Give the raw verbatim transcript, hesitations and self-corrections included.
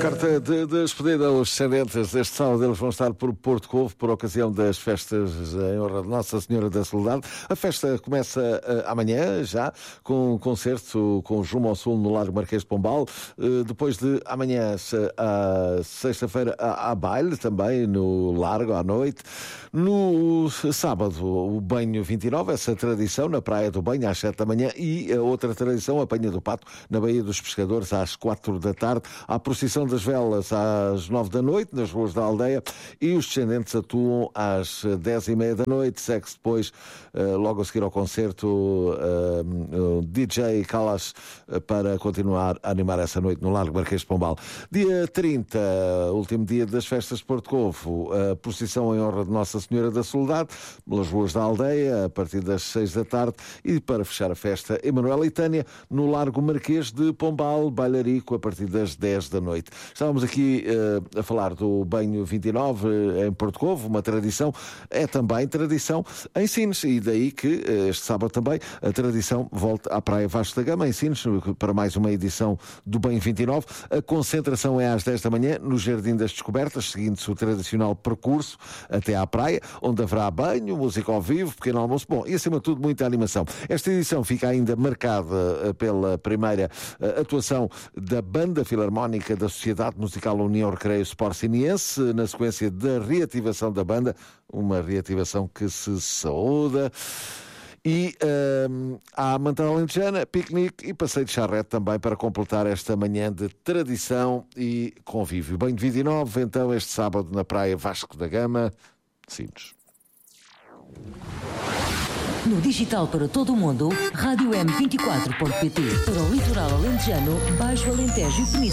Carta de despedida aos descendentes deste sábado. Eles vão estar por Porto Covo por ocasião das festas em honra de Nossa Senhora da Soledade. A festa começa uh, amanhã já, com um concerto com o Jumo ao Sul no Largo Marquês de Pombal. Uh, depois de amanhã, à sexta-feira, há, há baile também no Largo à noite. No sábado, o Banho vinte e nove, essa tradição na Praia do Banho às sete da manhã, e a outra tradição, a Penha do Pato, na Baía dos Pescadores às quatro da tarde. A procissão das velas às nove da noite, nas ruas da aldeia, e os descendentes atuam às dez e meia da noite. Segue-se depois, logo a seguir ao concerto, o D J Calas para continuar a animar essa noite no Largo Marquês de Pombal. Dia trinta, último dia das festas de Porto Covo, a procissão em honra de Nossa Senhora da Soledade, pelas ruas da aldeia, a partir das seis da tarde, e para fechar a festa, Emanuel e Tânia, no Largo Marquês de Pombal, bailarico, a partir das dez da noite. Estávamos aqui uh, a falar do Banho vinte e nove uh, em Porto Covo, uma tradição, é também tradição em Sines, e daí que uh, este sábado também a tradição volta à Praia Vasco da Gama, em Sines, para mais uma edição do Banho vinte e nove. A concentração é às dez da manhã, no Jardim das Descobertas, seguindo-se o tradicional percurso até à praia, onde haverá banho, música ao vivo, pequeno almoço, bom, e acima de tudo muita animação. Esta edição fica ainda marcada pela primeira atuação da Banda Filarmónica da Sociedade Musical União Recreio Sport Siniense, na sequência da reativação da banda, uma reativação que se saúda. E hum, há Mantada Alentejana, piquenique e passeio de charrete também para completar esta manhã de tradição e convívio. Banho de vinte e nove, então, este sábado na Praia Vasco da Gama, Sines. No digital para todo o mundo, rádio m vinte e quatro ponto pt. Para o litoral alentejano, Baixo Alentejo e Península.